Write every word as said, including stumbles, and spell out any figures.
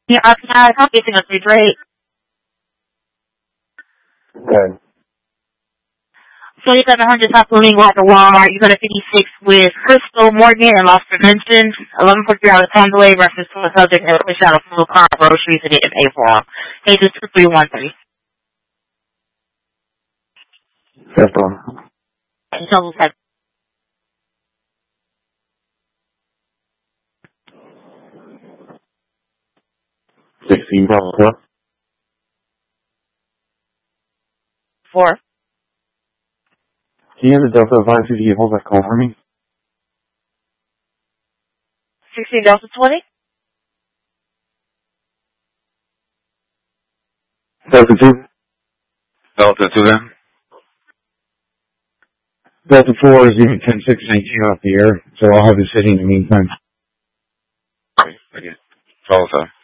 Yeah, I I'm getting a free rate. Okay. twenty-seven hundred South Flamingo at the Walmart. You got a fifty-six with Crystal Morgan and Lost Prevention. eleven forty-three out of Tondaway reference to a subject and push out a full car groceries and didn't pay for them. Cases two three one three. Crystal. And total seven. Sixteen Bravo four. Four. Can you have the Delta advise if you hold that call for me? sixteen Delta twenty. Delta two. Delta two then? Delta four is even ten six nineteen off the air, so I'll have it sitting in the meantime. Okay, okay. Follow, sir.